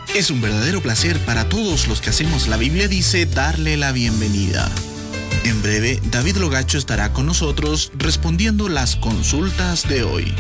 Es un verdadero placer para todos los que hacemos La Biblia Dice darle la bienvenida. En breve, David Logacho estará con nosotros respondiendo las consultas de hoy.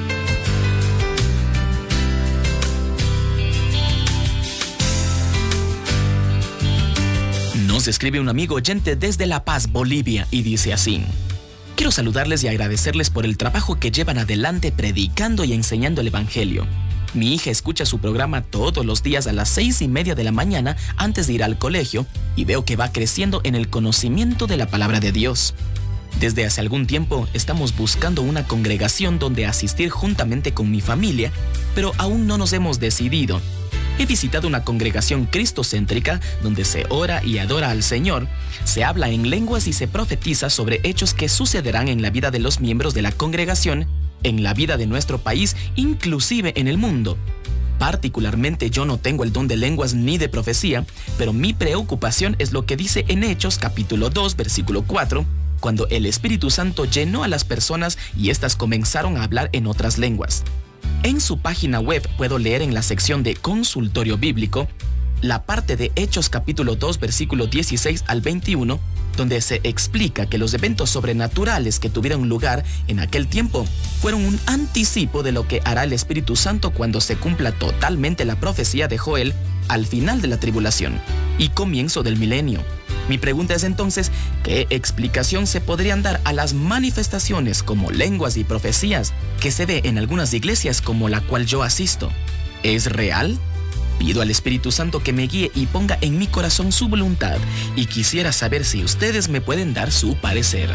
Nos escribe un amigo oyente desde La Paz, Bolivia, y dice así: quiero saludarles y agradecerles por el trabajo que llevan adelante predicando y enseñando el Evangelio. Mi hija escucha su programa todos los días a las 6:30 de la mañana antes de ir al colegio y veo que va creciendo en el conocimiento de la palabra de Dios. Desde hace algún tiempo estamos buscando una congregación donde asistir juntamente con mi familia, pero aún no nos hemos decidido. He visitado una congregación cristocéntrica donde se ora y adora al Señor, se habla en lenguas y se profetiza sobre hechos que sucederán en la vida de los miembros de la congregación, en la vida de nuestro país, inclusive en el mundo. Particularmente yo no tengo el don de lenguas ni de profecía, pero mi preocupación es lo que dice en Hechos capítulo 2, versículo 4, cuando el Espíritu Santo llenó a las personas y éstas comenzaron a hablar en otras lenguas. En su página web puedo leer en la sección de Consultorio Bíblico la parte de Hechos capítulo 2, versículo 16 al 21, donde se explica que los eventos sobrenaturales que tuvieron lugar en aquel tiempo fueron un anticipo de lo que hará el Espíritu Santo cuando se cumpla totalmente la profecía de Joel al final de la tribulación y comienzo del milenio. Mi pregunta es entonces, ¿qué explicación se podrían dar a las manifestaciones como lenguas y profecías que se ve en algunas iglesias como la cual yo asisto? ¿Es real? Pido al Espíritu Santo que me guíe y ponga en mi corazón su voluntad, y quisiera saber si ustedes me pueden dar su parecer.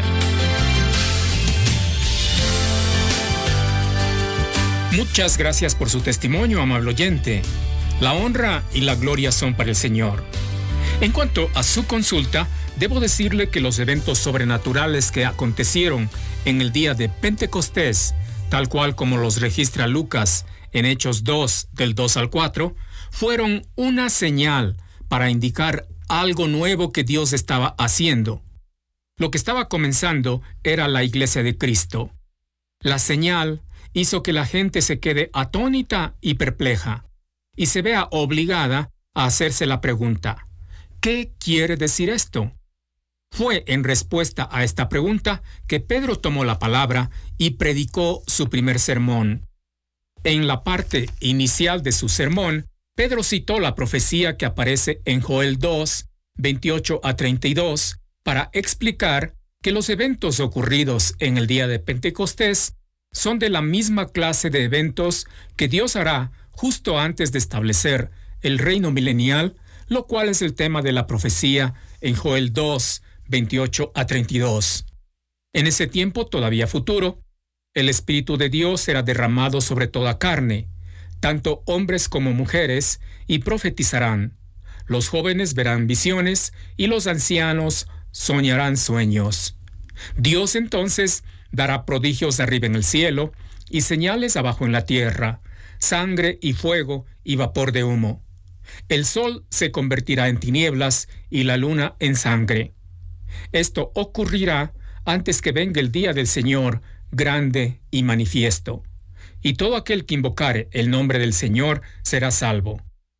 Muchas gracias por su testimonio, amable oyente. La honra y la gloria son para el Señor. En cuanto a su consulta, debo decirle que los eventos sobrenaturales que acontecieron en el día de Pentecostés, tal cual como los registra Lucas en Hechos 2, del 2 al 4, fueron una señal para indicar algo nuevo que Dios estaba haciendo. Lo que estaba comenzando era la Iglesia de Cristo. La señal hizo que la gente se quede atónita y perpleja, y se vea obligada a hacerse la pregunta: ¿qué quiere decir esto? Fue en respuesta a esta pregunta que Pedro tomó la palabra y predicó su primer sermón. En la parte inicial de su sermón, Pedro citó la profecía que aparece en Joel 2, 28 a 32, para explicar que los eventos ocurridos en el día de Pentecostés son de la misma clase de eventos que Dios hará justo antes de establecer el reino milenial, lo cual es el tema de la profecía en Joel 2, 28 a 32. En ese tiempo todavía futuro, el Espíritu de Dios será derramado sobre toda carne, tanto hombres como mujeres, y profetizarán. Los jóvenes verán visiones y los ancianos soñarán sueños. Dios entonces dará prodigios arriba en el cielo y señales abajo en la tierra, sangre y fuego y vapor de humo. El sol se convertirá en tinieblas y la luna en sangre. Esto ocurrirá antes que venga el día del Señor grande y manifiesto. Y todo aquel que invocare el nombre del Señor será salvo.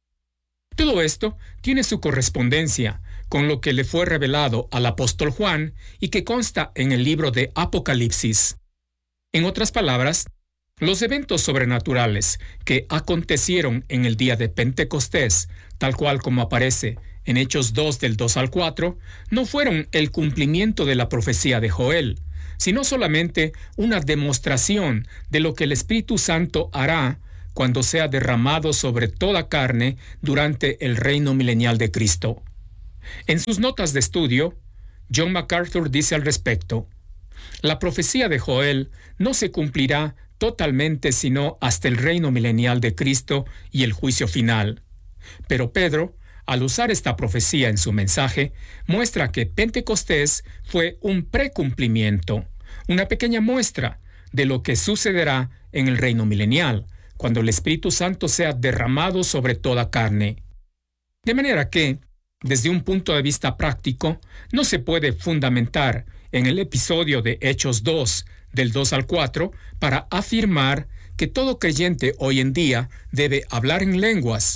Todo esto tiene su correspondencia con lo que le fue revelado al apóstol Juan y que consta en el libro de Apocalipsis. En otras palabras, los eventos sobrenaturales que acontecieron en el día de Pentecostés, tal cual como aparece en Hechos 2 del 2 al 4, no fueron el cumplimiento de la profecía de Joel, sino solamente una demostración de lo que el Espíritu Santo hará cuando sea derramado sobre toda carne durante el reino milenial de Cristo. En sus notas de estudio, John MacArthur dice al respecto: la profecía de Joel no se cumplirá totalmente sino hasta el reino milenial de Cristo y el juicio final. Pero Pedro, al usar esta profecía en su mensaje, muestra que Pentecostés fue un precumplimiento, una pequeña muestra de lo que sucederá en el reino milenial, cuando el Espíritu Santo sea derramado sobre toda carne. De manera que, desde un punto de vista práctico, no se puede fundamentar en el episodio de Hechos 2, del 2 al 4, para afirmar que todo creyente hoy en día debe hablar en lenguas.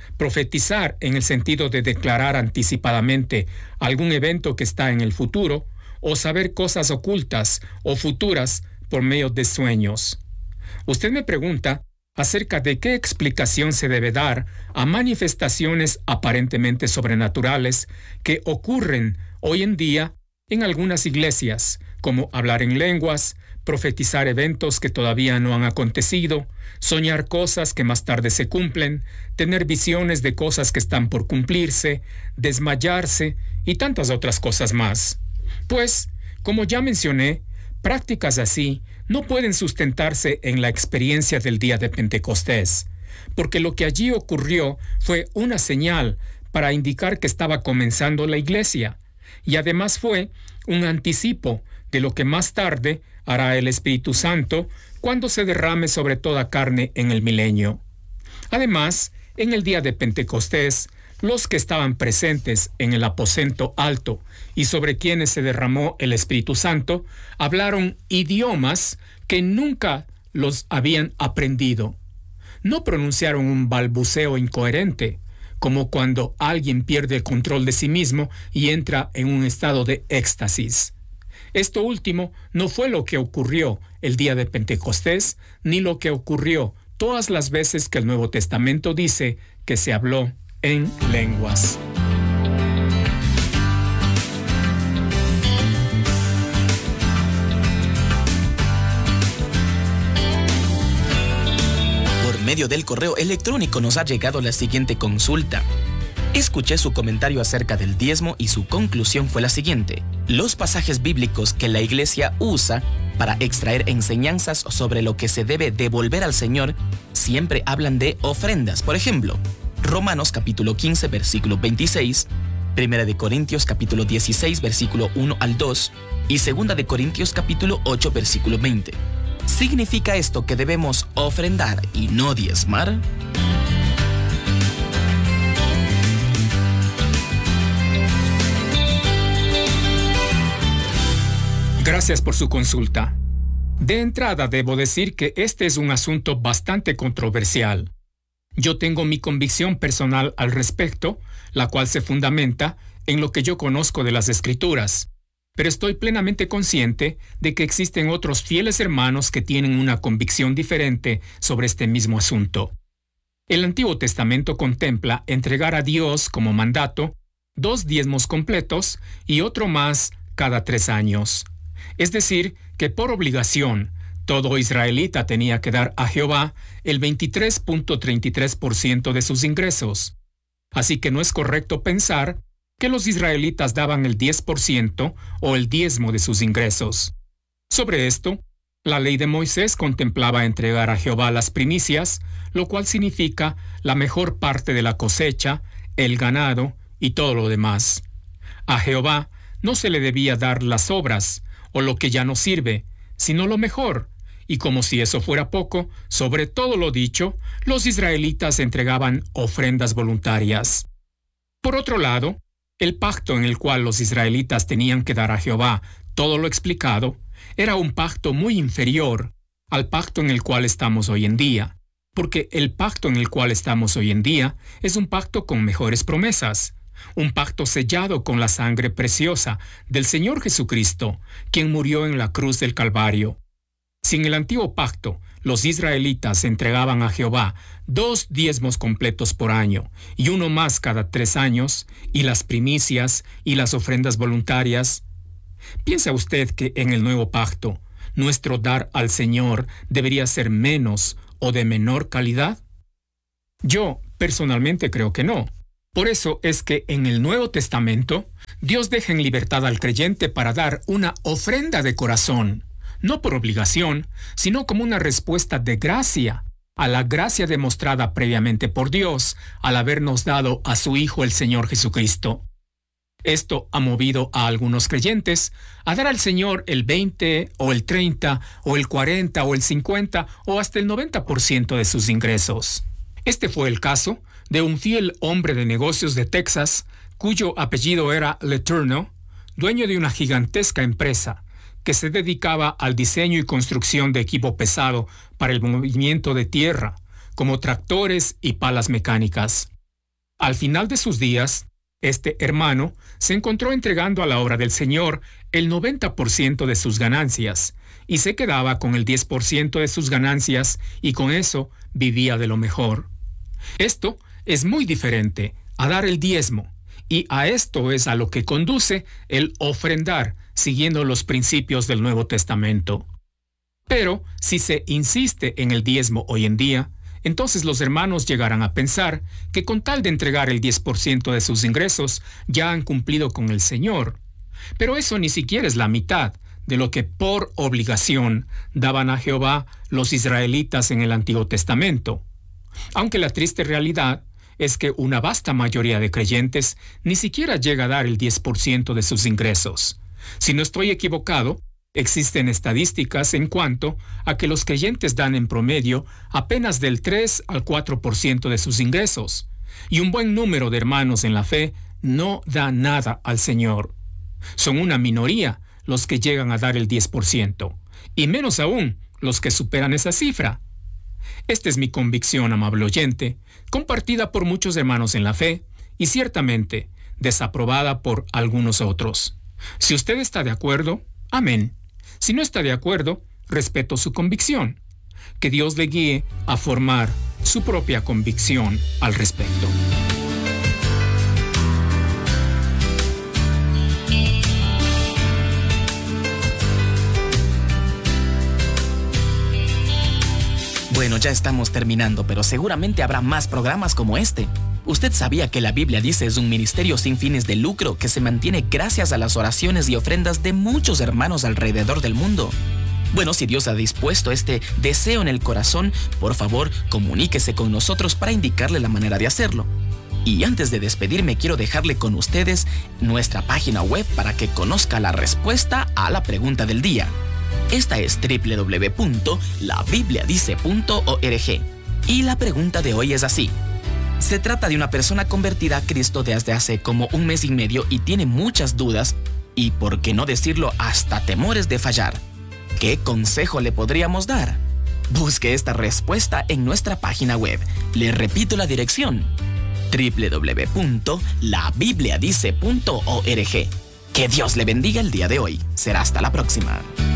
Profetizar en el sentido de declarar anticipadamente algún evento que está en el futuro, o saber cosas ocultas o futuras por medio de sueños. Usted me pregunta acerca de qué explicación se debe dar a manifestaciones aparentemente sobrenaturales que ocurren hoy en día en algunas iglesias, como hablar en lenguas, profetizar eventos que todavía no han acontecido, soñar cosas que más tarde se cumplen, tener visiones de cosas que están por cumplirse, desmayarse y tantas otras cosas más. Pues, como ya mencioné, prácticas así no pueden sustentarse en la experiencia del día de Pentecostés, porque lo que allí ocurrió fue una señal para indicar que estaba comenzando la iglesia, y además fue un anticipo de lo que más tarde hará el Espíritu Santo cuando se derrame sobre toda carne en el milenio. Además, en el día de Pentecostés, los que estaban presentes en el aposento alto y sobre quienes se derramó el Espíritu Santo, hablaron idiomas que nunca los habían aprendido. No pronunciaron un balbuceo incoherente, como cuando alguien pierde el control de sí mismo y entra en un estado de éxtasis. Esto último no fue lo que ocurrió el día de Pentecostés, ni lo que ocurrió todas las veces que el Nuevo Testamento dice que se habló en lenguas. Por medio del correo electrónico nos ha llegado la siguiente consulta. Escuché su comentario acerca del diezmo y su conclusión fue la siguiente. Los pasajes bíblicos que la iglesia usa para extraer enseñanzas sobre lo que se debe devolver al Señor siempre hablan de ofrendas. Por ejemplo, Romanos capítulo 15, versículo 26, 1 de Corintios capítulo 16, versículo 1 al 2 y 2 de Corintios capítulo 8, versículo 20. ¿Significa esto que debemos ofrendar y no diezmar? Gracias por su consulta. De entrada debo decir que este es un asunto bastante controversial. Yo tengo mi convicción personal al respecto, la cual se fundamenta en lo que yo conozco de las Escrituras, pero estoy plenamente consciente de que existen otros fieles hermanos que tienen una convicción diferente sobre este mismo asunto. El Antiguo Testamento contempla entregar a Dios como mandato 2 diezmos completos y otro más cada 3 años. Es decir, que por obligación, todo israelita tenía que dar a Jehová el 23.33% de sus ingresos. Así que no es correcto pensar que los israelitas daban el 10% o el diezmo de sus ingresos. Sobre esto, la ley de Moisés contemplaba entregar a Jehová las primicias, lo cual significa la mejor parte de la cosecha, el ganado y todo lo demás. A Jehová no se le debía dar las obras, o lo que ya no sirve, sino lo mejor. Y como si eso fuera poco, sobre todo lo dicho, los israelitas entregaban ofrendas voluntarias. Por otro lado, el pacto en el cual los israelitas tenían que dar a Jehová todo lo explicado, era un pacto muy inferior al pacto en el cual estamos hoy en día, porque el pacto en el cual estamos hoy en día es un pacto con mejores promesas. Un pacto sellado con la sangre preciosa del Señor Jesucristo, quien murió en la cruz del Calvario. Si en el antiguo pacto los israelitas entregaban a Jehová 2 diezmos completos por año y uno más cada 3 años, y las primicias y las ofrendas voluntarias, ¿piensa usted que en el nuevo pacto nuestro dar al Señor debería ser menos o de menor calidad? Yo personalmente creo que no. Por eso es que en el Nuevo Testamento, Dios deja en libertad al creyente para dar una ofrenda de corazón, no por obligación, sino como una respuesta de gracia a la gracia demostrada previamente por Dios al habernos dado a su Hijo el Señor Jesucristo. Esto ha movido a algunos creyentes a dar al Señor el 20 o el 30 o el 40 o el 50 o hasta el 90% de sus ingresos. Este fue el caso de un fiel hombre de negocios de Texas, cuyo apellido era Letourneau, dueño de una gigantesca empresa que se dedicaba al diseño y construcción de equipo pesado para el movimiento de tierra, como tractores y palas mecánicas. Al final de sus días, este hermano se encontró entregando a la obra del Señor el 90% de sus ganancias y se quedaba con el 10% de sus ganancias y con eso vivía de lo mejor. Esto es muy diferente a dar el diezmo, y a esto es a lo que conduce el ofrendar, siguiendo los principios del Nuevo Testamento. Pero si se insiste en el diezmo hoy en día, entonces los hermanos llegarán a pensar que con tal de entregar el 10% de sus ingresos ya han cumplido con el Señor. Pero eso ni siquiera es la mitad de lo que por obligación daban a Jehová los israelitas en el Antiguo Testamento. Aunque la triste realidad es que una vasta mayoría de creyentes ni siquiera llega a dar el 10% de sus ingresos. Si no estoy equivocado, existen estadísticas en cuanto a que los creyentes dan en promedio apenas del 3 al 4% de sus ingresos, y un buen número de hermanos en la fe no da nada al Señor. Son una minoría los que llegan a dar el 10%, y menos aún los que superan esa cifra. Esta es mi convicción, amable oyente, compartida por muchos hermanos en la fe y ciertamente desaprobada por algunos otros. Si usted está de acuerdo, amén. Si no está de acuerdo, respeto su convicción. Que Dios le guíe a formar su propia convicción al respecto. Bueno, ya estamos terminando, pero seguramente habrá más programas como este. ¿Usted sabía que la Biblia dice es un ministerio sin fines de lucro que se mantiene gracias a las oraciones y ofrendas de muchos hermanos alrededor del mundo? Bueno, si Dios ha dispuesto este deseo en el corazón, por favor, comuníquese con nosotros para indicarle la manera de hacerlo. Y antes de despedirme, quiero dejarle con ustedes nuestra página web para que conozca la respuesta a la pregunta del día. Esta es www.labibliadice.org. Y la pregunta de hoy es así. Se trata de una persona convertida a Cristo desde hace como 1 mes y medio y tiene muchas dudas y, por qué no decirlo, hasta temores de fallar. ¿Qué consejo le podríamos dar? Busque esta respuesta en nuestra página web. Le repito la dirección: www.labibliadice.org. Que Dios le bendiga el día de hoy. Será hasta la próxima.